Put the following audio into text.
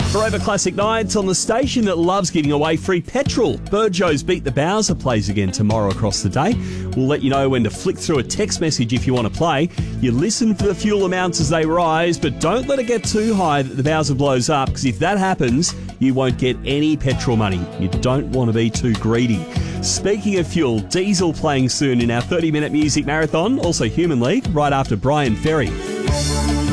Forever Classic Nights on the station that loves giving away free petrol. Burjo's Beat the Bowser plays again tomorrow across the day. We'll let you know when to flick through a text message if you want to play. You listen for the fuel amounts as they rise, but don't let it get too high that the Bowser blows up, because if that happens, you won't get any petrol money. You don't want to be too greedy. Speaking of fuel, Diesel playing soon in our 30-minute music marathon, also Human League, right after Brian Ferry.